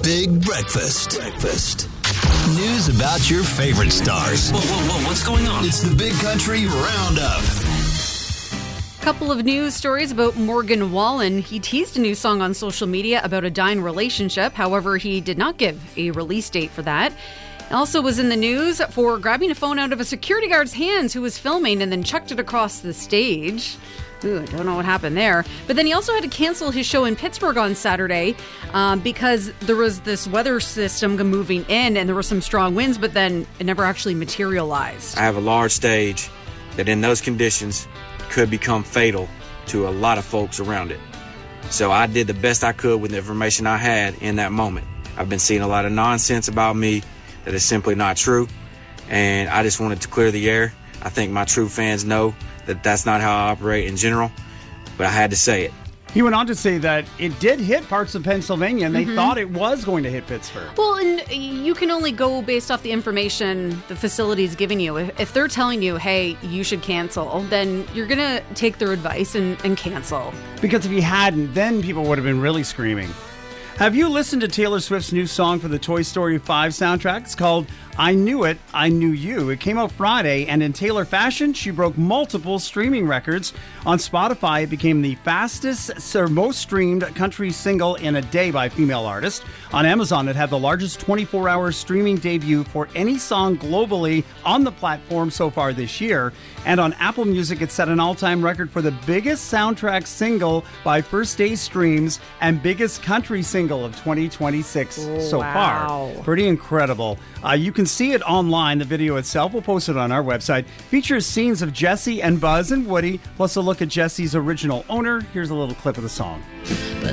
Big Breakfast. News about your favorite stars. Whoa, what's going on? It's the Big Country Roundup. Couple of news stories about Morgan Wallen. He teased a new song on social media about a dying relationship. However, he did not give a release date for that. Also was in the news for grabbing a phone out of a security guard's hands who was filming and then chucked it across the stage. Ooh, I don't know what happened there. But then he also had to cancel his show in Pittsburgh on Saturday because there was this weather system moving in and there were some strong winds, but then it never actually materialized. I have a large stage that in those conditions could become fatal to a lot of folks around it. So I did the best I could with the information I had in that moment. I've been seeing a lot of nonsense about me that is simply not true, and I just wanted to clear the air. I think my true fans know that that's not how I operate in general, but I had to say it. He went on to say that it did hit parts of Pennsylvania, and they thought it was going to hit Pittsburgh. Well, and you can only go based off the information the facility's giving you. If they're telling you, hey, you should cancel, then you're going to take their advice and cancel. Because if he hadn't, then people would have been really screaming. Have you listened to Taylor Swift's new song for the Toy Story 5 soundtrack? It's called I Knew It, I Knew You. It came out Friday, and in Taylor fashion, she broke multiple streaming records. On Spotify, it became the fastest or most streamed country single in a day by a female artist. On Amazon, it had the largest 24-hour streaming debut for any song globally on the platform so far this year. And on Apple Music, it set an all-time record for the biggest soundtrack single by first-day streams and biggest country single of 2026 so far. Pretty incredible. You can see it online. The video itself, we'll post it on our website. Features scenes of Jesse and Buzz and Woody, plus a look at Jesse's original owner. Here's a little clip of the song. But